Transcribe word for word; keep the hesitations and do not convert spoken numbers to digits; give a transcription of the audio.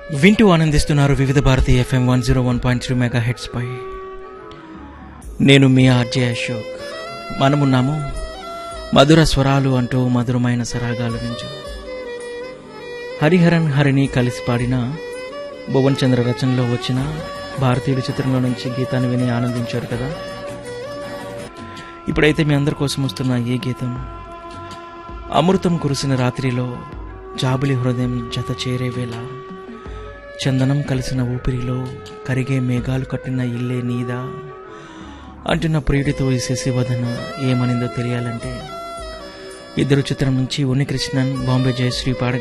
వింటూ ఆనందిస్తున్నారు వివిధ Bharati FM one zero one point three mega heads పై. నేను మీ ఆర్జే అశోక్. మనమున్నాము మధుర స్వరాలు అంటూ మధురమైన సరాగాలు వించు. హరిహరన్ హరిని కలిసి పాడిన భువన్ చంద్ర రచనలో వచ్చిన భారతీయుల చిత్రంలో నుంచి గీతాన్ని విని ఆనందించారు కదా. ఇప్పుడైతే మీ అందరి కోసం వస్తున్న ఈ గీతం అమృతం కురిసిన రాత్రిలో జాబులి హృదయం జత చేరే వేళ, చందనం కలిసిన ఊపిరిలో కరిగే మేఘాలు కట్టిన ఇల్లే నీదా అంటున్న ప్రియుడితో ఈ శశివదన ఏమనిందో తెలియాలంటే ఇద్దరు చిత్రం నుంచి ఉన్నికృష్ణన్, బాంబే జయశ్రీ పాడ